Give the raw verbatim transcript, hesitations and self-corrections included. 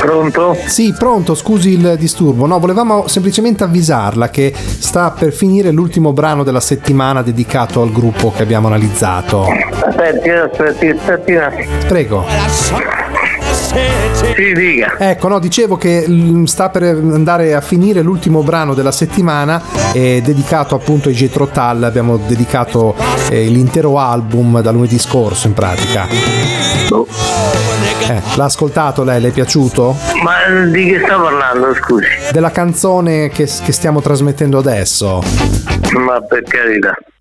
Pronto? Sì, pronto, scusi il disturbo. No, volevamo semplicemente avvisarla che sta per finire l'ultimo brano della settimana dedicato al gruppo che abbiamo analizzato. Aspetti, aspetti, aspetti un attimo. Prego. Sì, dica. Ecco, no, dicevo che mm, sta per andare a finire l'ultimo brano della settimana, è dedicato appunto ai Jethro Tull. Abbiamo dedicato eh, l'intero album da lunedì scorso in pratica. Oh. Eh, l'ha ascoltato lei? Le è piaciuto? Ma di che sta parlando, scusi? Della canzone che, che stiamo trasmettendo adesso. Ma per carità.